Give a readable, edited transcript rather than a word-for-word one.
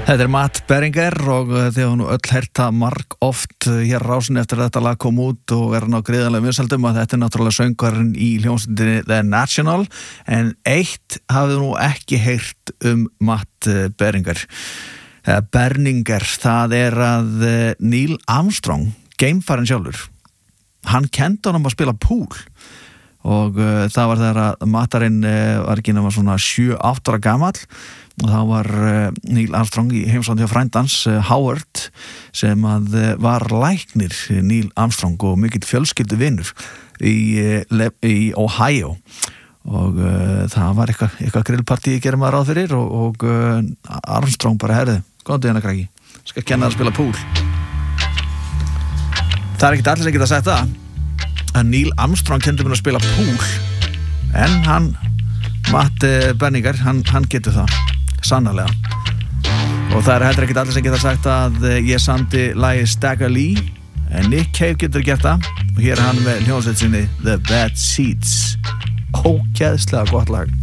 Þetta Matt Berninger og þið hafa nú öll heyrt það marg oft hér rásin eftir að þetta lag kom út og hann á gríðarlega vinsældum að þetta náttúrulega söngvarinn í hljómsveitinni The National en eitt hafið nú ekki heyrt Matt Berninger. Berninger, það að Neil Armstrong, geimfarinn sjálfur, hann kendi honum að spila pool og það var þegar að Mattarinn var ekki nema svona 7-8 ára gamall og þá var Neil Armstrong í heimsókn hjá frændans Howard sem að var læknir Neil Armstrong og mikill fjölskylduvinur í Ohio og það var eitthvað grillpartí gerum maður ráð fyrir og Armstrong bara herði, góðu hérna krakki, skal kenna að spila pool. Það ekkert allir sem geta sagt það að Neil Armstrong kendi mér að spila pool en hann Matt Berninger, hann getur það sannarlega og það heldur ekkert allir sem geta sagt að ég samdi lagið Stagger Lee en Nick Cave getur gert það og hér hann með hljómsveit sinni The Bad Seeds ógeðslega gott lag.